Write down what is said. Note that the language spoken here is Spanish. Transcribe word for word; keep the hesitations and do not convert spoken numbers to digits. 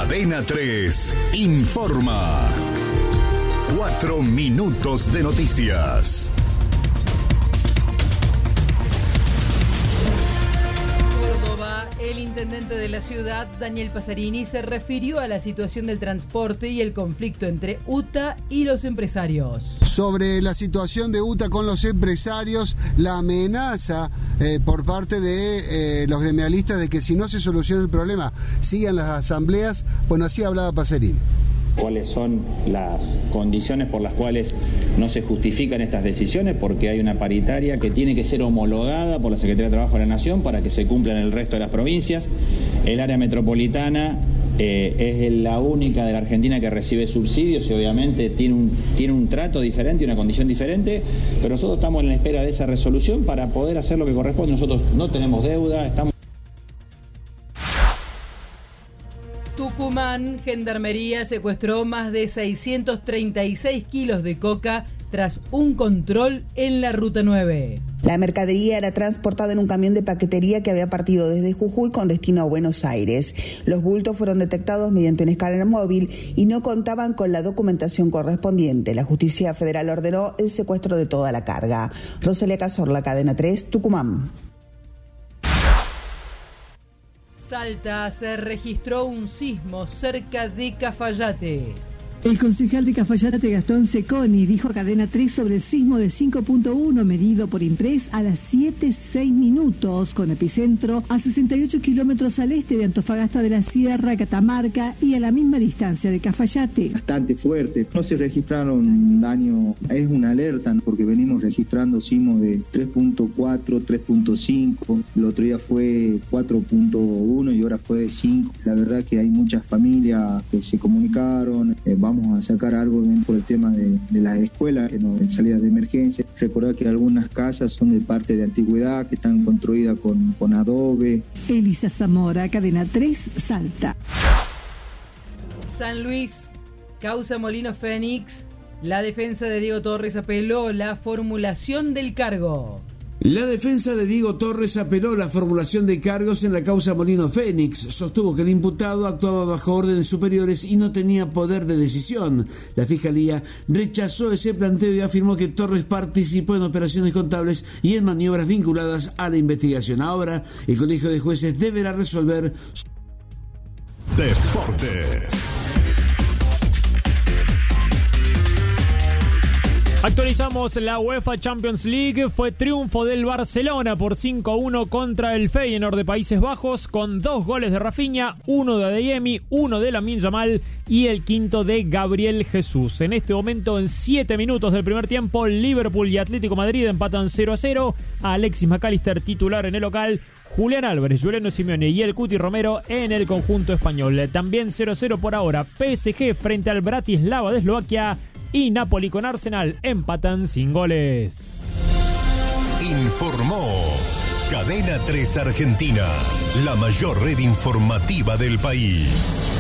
Cadena tres informa. Cuatro minutos de noticias. El intendente de la ciudad, Daniel Passarini, se refirió a la situación del transporte y el conflicto entre U T A y los empresarios. Sobre la situación de U T A con los empresarios, la amenaza eh, por parte de eh, los gremialistas de que si no se soluciona el problema, sigan las asambleas. Bueno, así hablaba Passarini. ¿Cuáles son las condiciones por las cuales no se justifican estas decisiones? Porque hay una paritaria que tiene que ser homologada por la Secretaría de Trabajo de la Nación para que se cumpla en el resto de las provincias. El área metropolitana eh, es la única de la Argentina que recibe subsidios y obviamente tiene un, tiene un trato diferente y una condición diferente, pero nosotros estamos en la espera de esa resolución para poder hacer lo que corresponde. Nosotros no tenemos deuda, estamos... Tucumán, Gendarmería secuestró más de seiscientos treinta y seis kilos de coca tras un control en la Ruta nueve. La mercadería era transportada en un camión de paquetería que había partido desde Jujuy con destino a Buenos Aires. Los bultos fueron detectados mediante un escáner móvil y no contaban con la documentación correspondiente. La Justicia Federal ordenó el secuestro de toda la carga. Rosalía Cazorla, Cadena tres, Tucumán. Salta, se registró un sismo cerca de Cafayate. El concejal de Cafayate, Gastón Cecconi, dijo a Cadena tres sobre el sismo de cinco punto uno medido por Impress a las siete seis minutos, con epicentro a sesenta y ocho kilómetros al este de Antofagasta de la Sierra, Catamarca y a la misma distancia de Cafayate. Bastante fuerte, no se registraron daños, es una alerta porque venimos registrando sismos de tres punto cuatro, tres punto cinco, el otro día fue cuatro punto uno y ahora fue de cinco. La verdad que hay muchas familias que se comunicaron, eh, vamos a sacar algo bien por el tema de, de las escuelas, que no, en salidas de emergencia. Recordar que algunas casas son de parte de antigüedad, que están construidas con, con adobe. Elisa Zamora, Cadena tres, Salta. San Luis, causa Molino Fénix. La defensa de Diego Torres apeló la formulación del cargo. La defensa de Diego Torres apeló la formulación de cargos en la causa Molino Fénix. Sostuvo que el imputado actuaba bajo órdenes superiores y no tenía poder de decisión. La Fiscalía rechazó ese planteo y afirmó que Torres participó en operaciones contables y en maniobras vinculadas a la investigación. Ahora, el Colegio de Jueces deberá resolver... Deportes. Actualizamos la UEFA Champions League. Fue triunfo del Barcelona por cinco a uno contra el Feyenoord de Países Bajos, con dos goles de Rafinha, uno de Adeyemi, uno de Lamine Yamal y el quinto de Gabriel Jesús. En este momento, en siete minutos del primer tiempo, Liverpool y Atlético Madrid empatan cero a cero. Alexis McAllister titular en el local, Julián Álvarez, Juliano Simeone y el Cuti Romero en el conjunto español. También cero a cero por ahora. P S G frente al Bratislava de Eslovaquia y Napoli con Arsenal empatan sin goles. Informó Cadena tres Argentina, la mayor red informativa del país.